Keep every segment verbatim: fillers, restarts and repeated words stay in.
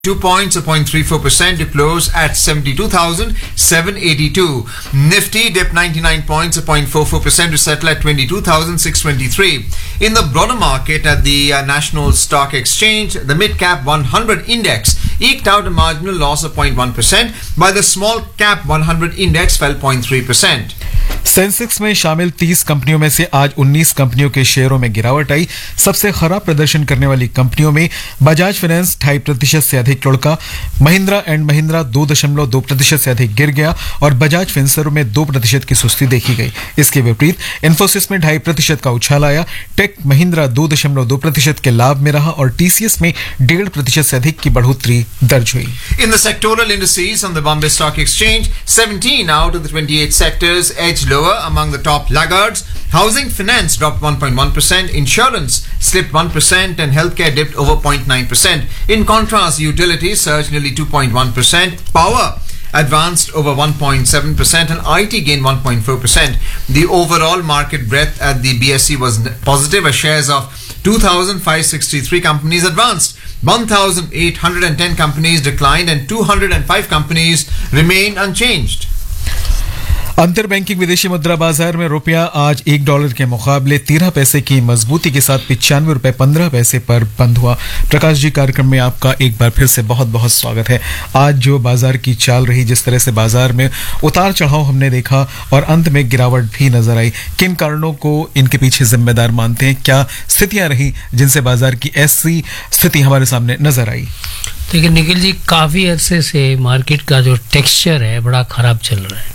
Two points, zero point three four percent to close at seventy-two thousand seven hundred eighty-two. Nifty dipped ninety-nine points, zero point four four percent to settle at twenty-two thousand six hundred twenty-three. In the broader market at the uh, National Stock Exchange, the mid-cap one hundred index eked out a marginal loss of zero point one percent, while the small-cap one hundred index fell zero point three percent. Sensex में शामिल तीस कंपनियों में से आज उन्नीस कंपनियों के शेयरों में गिरावट आई। सबसे खराब प्रदर्शन करने वाली कंपनियों में बजाज फाइनेंस ढाई प्रतिशत से अधिक लुढ़का, महिंद्रा एंड महिंद्रा दो दशमलव दो प्रतिशत से अधिक गिर गया और बजाज फिनसर्व में दो प्रतिशत की सुस्ती देखी गई। इसके विपरीत इन्फोसिस में ढाई प्रतिशत का उछाल आया। टेक महिंद्रा दो दशमलव दो प्रतिशत के लाभ में रहा और टीसीएस में डेढ़ प्रतिशत से अधिक की बढ़ोतरी दर्ज हुई। In the sectoral indices on the Bombay Stock Exchange, seventeen out of the twenty-eight sectors edged lower among the top laggards. Housing finance dropped one point one percent, insurance slipped one percent and healthcare dipped over zero point nine percent. In contrast, utilities surged nearly two point one percent. Power advanced over one point seven percent and I T gained one point four percent. The overall market breadth at the B S E was positive as shares of two thousand five hundred sixty-three companies advanced. one thousand eight hundred ten companies declined and two hundred five companies remained unchanged. अंतर banking विदेशी मुद्रा बाजार में रुपया आज एक dollar के मुकाबले तेरह पैसे की मजबूती के साथ पिचानवे रुपए पंद्रह पैसे पर बंद हुआ। प्रकाश जी, कार्यक्रम में आपका एक बार फिर से बहुत बहुत स्वागत है। आज जो बाजार की चाल रही, जिस तरह से बाजार में उतार चढ़ाव हमने देखा और अंत में गिरावट भी नजर आई, किन कारणों को इनके पीछे जिम्मेदार मानते हैं? क्या स्थितियां रही जिनसे बाजार की ऐसी स्थिति हमारे सामने नजर आई? देखिए निखिल जी, काफी अरसे से मार्केट का जो टेक्सचर है बड़ा खराब चल रहा है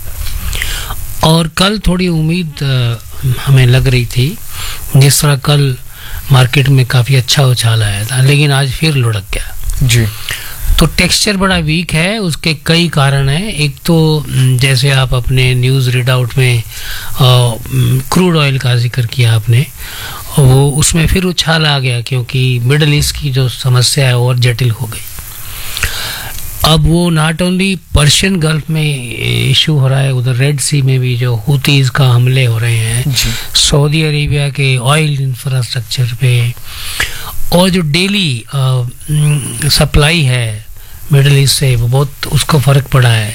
और कल थोड़ी उम्मीद हमें लग रही थी, जिस तरह कल मार्केट में काफ़ी अच्छा उछाल आया था, लेकिन आज फिर लुढ़क गया जी। तो टेक्सचर बड़ा वीक है। उसके कई कारण हैं। एक तो जैसे आप अपने न्यूज़ रीड आउट में क्रूड ऑयल का जिक्र किया आपने, वो उसमें फिर उछाल आ गया क्योंकि मिडल ईस्ट की जो समस्या है और जटिल हो गई। अब वो नॉट ओनली पर्शियन गल्फ में इशू हो रहा है, उधर रेड सी में भी जो हुतीज का हमले हो रहे हैं, सऊदी अरेबिया के ऑयल इंफ्रास्ट्रक्चर पे, और जो डेली सप्लाई है मिडल ईस्ट से वो बहुत उसको फ़र्क पड़ा है।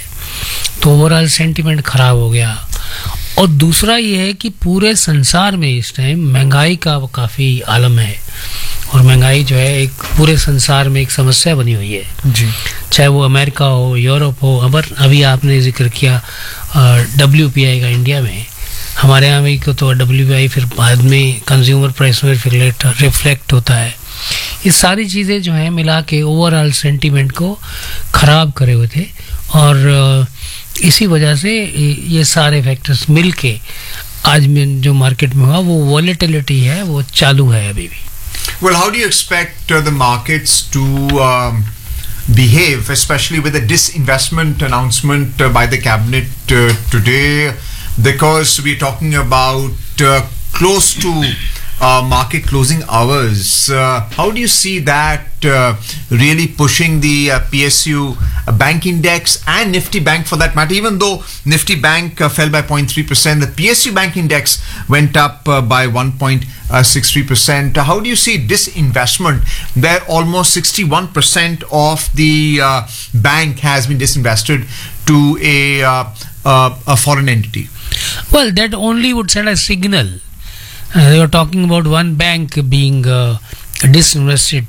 तो ओवरऑल सेंटीमेंट ख़राब हो गया। और दूसरा ये है कि पूरे संसार में इस टाइम महंगाई का काफ़ी आलम है और महंगाई जो है एक पूरे संसार में एक समस्या बनी हुई है जी। चाहे वो अमेरिका हो, यूरोप हो, अबर अभी आपने जिक्र किया डब्ल्यू पी आई का इंडिया में, हमारे यहाँ भी तो डब्ल्यू पी आई फिर बाद में कंज्यूमर प्राइस में रिफ्लेक्ट होता है। ये सारी चीज़ें जो हैं मिला के ओवरऑल सेंटीमेंट को ख़राब करे हुए थे और इसी वजह से ये सारे फैक्टर्स मिल के आज में जो मार्केट में हुआ वो वॉलेटिलिटी है वो चालू है अभी भी। Well, how do you expect uh, the markets to um, behave, especially with the disinvestment announcement uh, by the cabinet uh, today? Because we're talking about uh, close to uh, market closing hours. Uh, how do you see that uh, really pushing the uh, P S U uh, bank index and Nifty Bank for that matter? Even though Nifty Bank uh, fell by zero point three percent, the P S U bank index went up uh, by one point six three percent. How do you see disinvestment? Where almost sixty-one percent of the uh, bank has been disinvested to a, uh, uh, a foreign entity. Well, that only would send a signal. Uh, they were talking about one bank being uh, disinvested.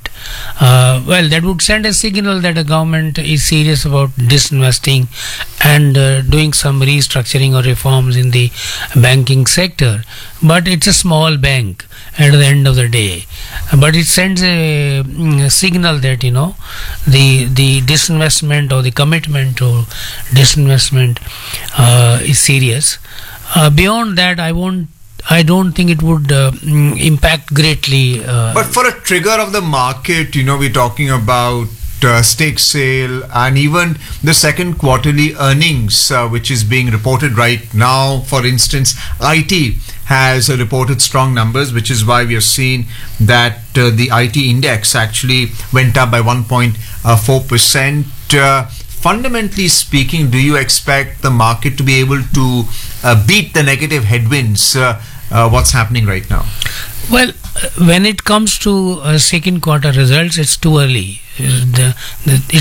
Uh, well, that would send a signal that the government is serious about disinvesting and uh, doing some restructuring or reforms in the banking sector. But it's a small bank at the end of the day. But it sends a, a signal that, you know, the the disinvestment or the commitment to disinvestment uh, is serious. Uh, beyond that, I won't I don't think it would uh, impact greatly. Uh, but for a trigger of the market, you know, we're talking about uh, stake sale and even the second quarterly earnings, uh, which is being reported right now. For instance, I T has uh, reported strong numbers, which is why we have seen that uh, the I T index actually went up by one point four percent. Uh, fundamentally speaking, do you expect the market to be able to uh, beat the negative headwinds? Uh, uh, what's happening right now? Well, when it comes to uh, second quarter results, it's too early. Uh, the, the,